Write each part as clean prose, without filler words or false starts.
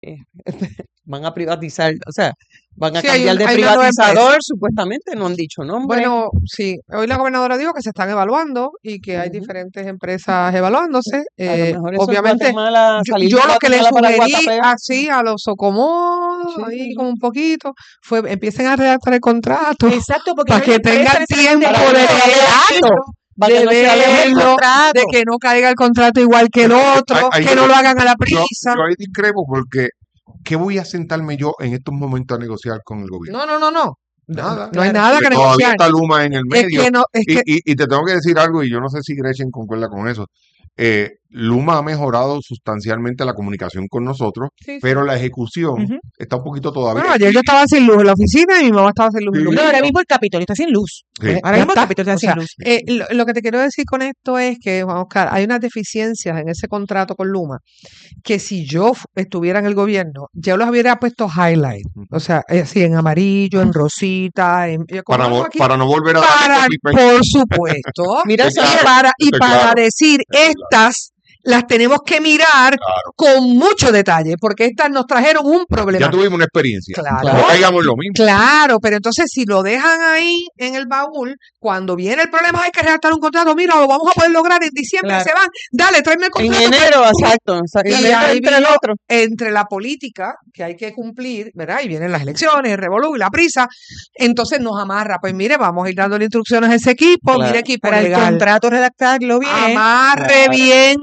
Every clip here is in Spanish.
eh, van a privatizar, o sea, van a Sí, cambiar de hay una nueva empresa. privatizador, supuestamente, no han dicho nombre. Bueno, sí, hoy la gobernadora dijo que se están evaluando y que hay Ujú. diferentes empresas evaluándose. A lo mejor eso es Obviamente, Guatemala, salir yo de lo que le Guatemala para sugerí Guatapé. así a los socomodos, Sí, ahí sí. como un poquito, fue empiecen a redactar el contrato Exacto, porque para no que le presta tengan necesariamente tiempo para de que no se vea leerlo, para que de no se aleje el verlo, de contrato. que no caiga el contrato igual que el otro, Ahí que no lo hagan a la prisa. yo ahí discrepo porque ¿qué voy a sentarme yo en estos momentos a negociar con el gobierno? No. Nada. No hay Claro. nada que Porque todavía negociar. está Luma en el Es medio. que no, es que Y te tengo que decir algo, y yo no sé si Gretchen concuerda con eso. Luma ha mejorado sustancialmente la comunicación con nosotros, sí, sí. pero la ejecución Ujú. está un poquito todavía. Bueno, ayer yo estaba sin luz en la oficina y mi mamá estaba sin luz en la Sí. No, oficina. ahora mismo el Capitolio está sin luz. Sí. Ahora Ya mismo el está. Capitolio está O sea, sin luz. lo que te quiero decir con esto es que, Juan Oscar, hay unas deficiencias en ese contrato con Luma que si yo estuviera en el gobierno, yo los hubiera puesto highlight. O sea, así en amarillo, en rosita, como Para, hago aquí. para no volver a dar Para, copy-paste. por supuesto. Mira, Estoy Sonia, claro, y estoy para claro. decir, Estoy claro. estas las tenemos que mirar Claro. con mucho detalle, porque estas nos trajeron un problema. Ya tuvimos una experiencia. Claro. No caigamos en lo mismo. Claro, pero entonces si lo dejan ahí en el baúl, cuando viene el problema hay que redactar un contrato. Mira, lo vamos a poder lograr en diciembre, Claro. se van. Dale, tráeme el en contrato. enero, exacto. Y Y ahí entre el vino otro. entre la política que hay que cumplir, ¿verdad? Y vienen las elecciones, el revolú y la prisa. Entonces nos amarra. Pues mire, vamos a ir dándole instrucciones a ese equipo. Claro. Mire, equipo Para el legal. contrato redactarlo bien. Amarre Claro. bien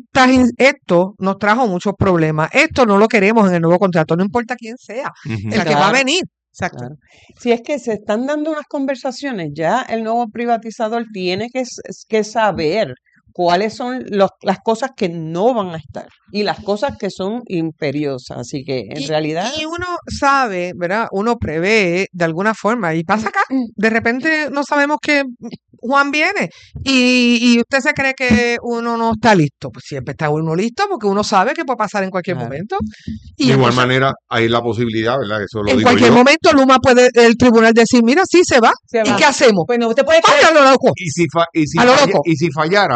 esto nos trajo muchos problemas. Esto no lo queremos en el nuevo contrato, no importa quién sea, Ujú. el que va a Claro. venir. Exacto. Claro. Si es que se están dando unas conversaciones, ya el nuevo privatizador tiene que saber cuáles son las cosas que no van a estar y las cosas que son imperiosas. Así que en realidad... Y uno sabe, ¿verdad? Uno prevé de alguna forma y pasa acá. De repente no sabemos que Juan viene y usted se cree que uno no está listo. Pues siempre está uno listo porque uno sabe que puede pasar en cualquier Claro. momento. De Y igual entonces, manera, hay la posibilidad, ¿verdad? Eso lo en digo cualquier yo. momento Luma puede, el tribunal decir, mira, sí se va. Se ¿Y va. qué hacemos? Bueno, usted puede ¡Ay, a lo loco! Y si, A lo loco. y si fallara,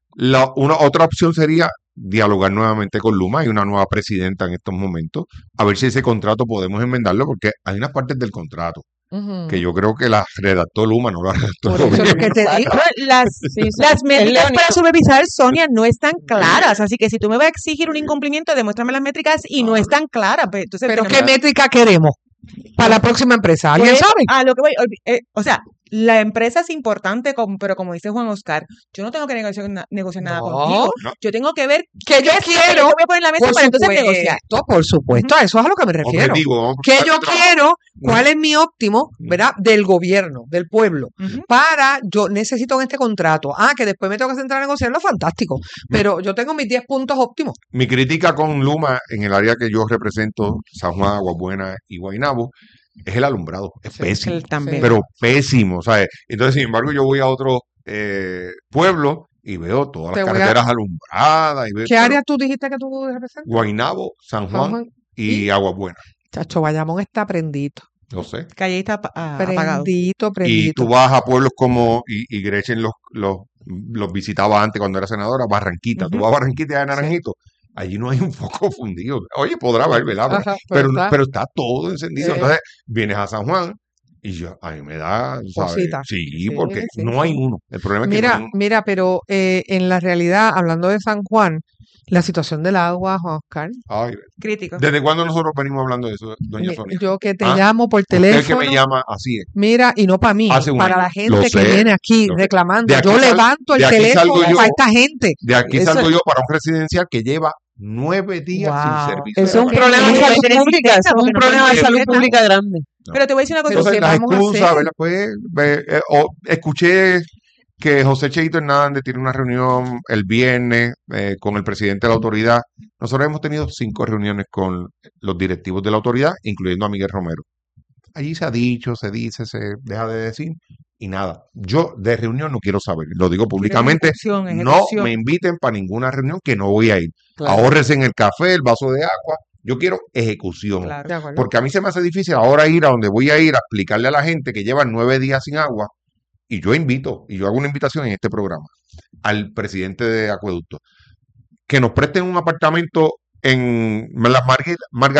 otra opción sería dialogar nuevamente con Luma. Hay una nueva presidenta en estos momentos. A ver si ese contrato podemos enmendarlo, porque hay unas partes del contrato Ujú. que yo creo que las redactó Luma, no las redactó el Por eso es lo gobierno. que te digo. Exacto. Las, Sí, sí. las Es métricas para Leonito. supervisar, Sonia, no están claras. Así que si tú me vas a exigir un incumplimiento, demuéstrame las métricas y no están claras. Pues, entonces Pero tenemos- ¿qué métrica queremos para la próxima empresa? ¿Alguien Pues, sabe? a lo que voy, o sea, la empresa es importante, pero como dice Juan Oscar, yo no tengo que negociar nada No. contigo. No. Yo tengo que ver Que yo qué es lo que quiero, yo voy a poner en la mesa por para entonces negociar. supuesto, a eso es a lo que me refiero. Objetivo, vamos a Que buscar yo el trabajo. quiero, cuál es mi óptimo, ¿verdad? Del gobierno, del pueblo. Ujú. Yo necesito en este contrato. Que después me tengo que centrar a negociarlo, fantástico. Pero yo tengo mis 10 puntos óptimos. Mi crítica con Luma en el área que yo represento, San Juan, Aguabuena y Guaynabo, es el alumbrado. Es pésimo. Él también. Pero pésimo, ¿sabes? Entonces, sin embargo, yo voy a otro pueblo y veo todas Te las voy a- carreteras alumbradas. Y veo, ¿Qué pero área tú dijiste que tú representas? Guaynabo, San San Juan Juan. y Aguabuena. Chacho, Bayamón está prendito. No sé. Calle está apagado. Prendito, Y prendito. tú vas a pueblos como, y Gretchen los visitaba antes cuando era senadora, Barranquita. Tú Ujú. vas a Barranquita de Naranjito. Allí no hay un foco fundido. Oye, podrá haber, ¿verdad? Ajá, Pero está todo encendido. Eh. Entonces, vienes a San Juan y a mí me da, ¿sabes? Cosita. Sí, Sí, porque sí, no hay sí. uno. El problema es que no hay uno. Mira, pero en la realidad, hablando de San Juan, la situación del agua, Juan Oscar, Ay, Crítico. ¿desde cuándo nosotros venimos hablando de eso, doña Sonia? yo que te Ah, llamo por Usted teléfono, que me llama así es. mira, y no para mí, Hace un para año. la gente Lo que sé, viene aquí lo sé. reclamando. De aquí Yo sal- levanto el de aquí teléfono salgo yo. para esta gente. De aquí Eso salgo es- yo para un residencial que lleva 9 días sin Wow. servicio. Eso es un de problema de Sí, salud tiene pública. sistema, Eso es porque un no problema de tiene salud sistema. pública grande. No. Pero te voy a decir una cosa. Pero Entonces, ¿qué las vamos a excusas, hacer? ¿verdad? Pues, escuché que José Cheito Hernández tiene una reunión el viernes con el presidente de la autoridad. Nosotros hemos tenido 5 reuniones con los directivos de la autoridad, incluyendo a Miguel Romero. Allí se ha dicho, se dice, se deja de decir y nada. Yo de reunión no quiero saber, lo digo públicamente. Ejecución, No ejecución. me inviten para ninguna reunión que no voy a ir. Claro. Ahórrese en el café, el vaso de agua. Yo quiero ejecución. Claro. De acuerdo. Porque a mí se me hace difícil ahora ir a donde voy a ir a explicarle a la gente que lleva 9 días sin agua. Y yo invito, y yo hago una invitación en este programa al presidente de Acueducto, que nos presten un apartamento en las Margaritas